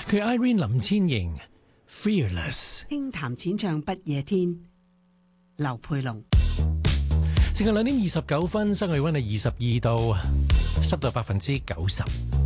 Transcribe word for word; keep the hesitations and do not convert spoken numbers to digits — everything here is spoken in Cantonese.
佢 Irene 林千瑩 Fearless。 輕談淺唱不夜天，劉佩龍。 時間兩點二十九分，室外溫係二十二度，濕度百分之九十。